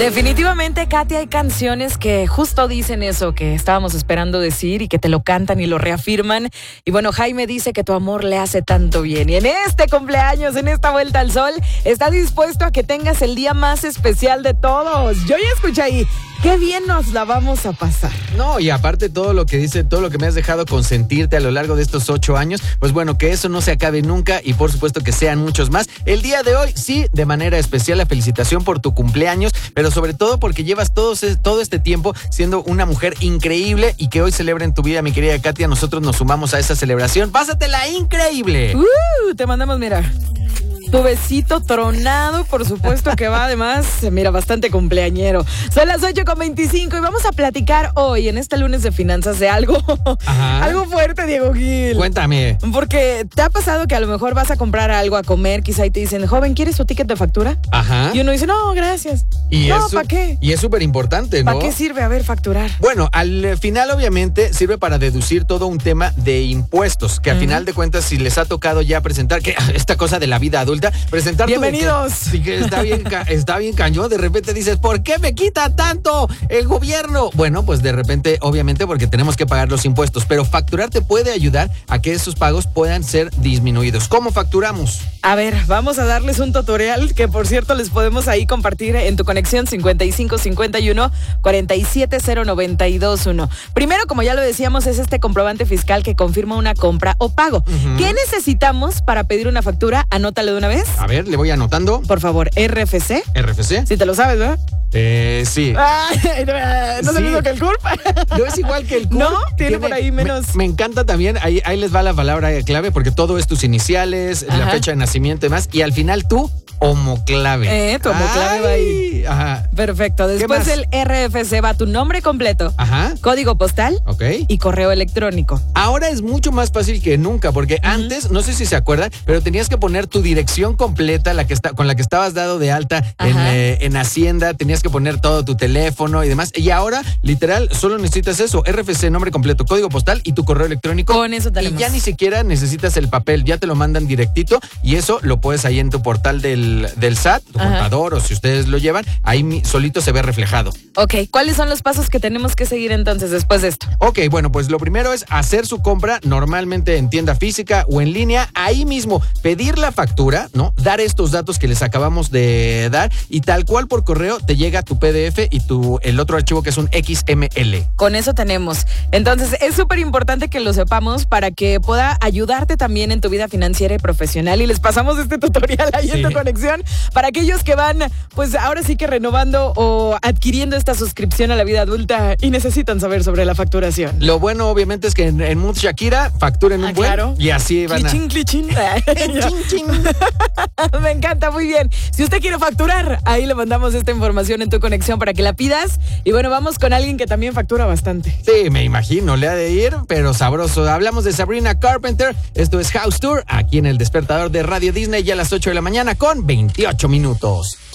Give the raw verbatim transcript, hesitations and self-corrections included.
Definitivamente, Katy, hay canciones que justo dicen eso que estábamos esperando decir y que te lo cantan y lo reafirman. Y bueno, Jaime dice que tu amor le hace tanto bien. Y en este cumpleaños, en esta vuelta al sol, está dispuesto a que tengas el día más especial de todos. Yo ya escuché ahí. Qué bien nos la vamos a pasar. No, y aparte todo lo que dice, todo lo que me has dejado consentirte a lo largo de estos ocho años, pues bueno, que eso no se acabe nunca y por supuesto que sean muchos más. El día de hoy, sí, de manera especial, la felicitación por tu cumpleaños, pero sobre todo porque llevas todo, todo este tiempo siendo una mujer increíble y que hoy celebra en tu vida, mi querida Katia. Nosotros nos sumamos a esa celebración. ¡Pásatela increíble! Uh, te mandamos, mira, tu besito tronado, por supuesto que va además, mira, bastante cumpleañero. Son las ocho con veinticinco y vamos a platicar hoy, en este lunes de finanzas, de algo, Ajá. algo fuerte, Diego Gil. Cuéntame. Porque te ha pasado que a lo mejor vas a comprar algo a comer, quizá y te dicen, joven, ¿quieres su ticket de factura? Ajá. Y uno dice, no, gracias. Y no, eso, ¿para qué? Y es súper importante, ¿no? ¿Para qué sirve? A ver, facturar. Bueno, al final obviamente sirve para deducir todo un tema de impuestos, que al uh-huh. final de cuentas, si les ha tocado ya presentar, que esta cosa de la vida adulta, presentar bienvenidos. Sí, que está bien, está bien cañón. De repente dices, ¿por qué me quita tanto el gobierno? Bueno, pues de repente, obviamente, porque tenemos que pagar los impuestos, pero facturar te puede ayudar a que esos pagos puedan ser disminuidos. ¿Cómo facturamos? A ver, vamos a darles un tutorial que, por cierto, les podemos ahí compartir en tu conexión cincuenta y cinco cincuenta y uno cuarenta y siete cero noventa y dos uno. Primero, como ya lo decíamos, es este comprobante fiscal que confirma una compra o pago. Uh-huh. ¿Qué necesitamos para pedir una factura? Anótalo de una vez. A ver, le voy anotando. Por favor, R F C. ¿R F C? Sí, te lo sabes, ¿verdad? Eh, sí. Ay, no es el mismo que el C U R P. No es igual que el C U R P. No, tiene, tiene por ahí menos. Me, me encanta también, ahí, ahí les va la palabra clave, porque todo es tus iniciales, Ajá. la fecha de nacimiento y demás, y al final tú, homoclave. Eh, tu homoclave va ahí. Ajá. Perfecto. Después del R F C va tu nombre completo, Ajá. código postal Ok. y correo electrónico. Ahora es mucho más fácil que nunca, porque uh-huh. antes, no sé si se acuerdan, pero tenías que poner tu dirección completa, la que está, con la que estabas dado de alta en, eh, en Hacienda, tenías que poner todo tu teléfono y demás. Y ahora, literal, solo necesitas eso, R F C, nombre completo, código postal y tu correo electrónico. Con eso tenemos. Y ya ni siquiera necesitas el papel, ya te lo mandan directito y eso lo puedes ahí en tu portal del del S A T, tu Ajá. contador, o si ustedes lo llevan, ahí solito se ve reflejado. Ok, ¿cuáles son los pasos que tenemos que seguir entonces después de esto? Ok, bueno, pues lo primero es hacer su compra normalmente en tienda física o en línea, ahí mismo pedir la factura, ¿no? Dar estos datos que les acabamos de dar y tal cual por correo te llega tu P D F y tu el otro archivo que es un X M L. Con eso tenemos. Entonces es súper importante que lo sepamos para que pueda ayudarte también en tu vida financiera y profesional, y les pasamos este tutorial ahí sí. en tu conexión para aquellos que van, pues ahora sí que renovando o adquiriendo esta suscripción a la vida adulta y necesitan saber sobre la facturación. Lo bueno obviamente es que en, en Mood Shakira facturen ah, un buen claro. y así van clichín, a... clichín, clichín. Me encanta, muy bien. Si usted quiere facturar, ahí le mandamos esta información en tu conexión para que la pidas. Y bueno, vamos con alguien que también factura bastante. Sí, me imagino, le ha de ir, pero sabroso. Hablamos de Sabrina Carpenter. Esto es House Tour, aquí en el Despertador de Radio Disney, ya a las ocho de la mañana con veintiocho minutos.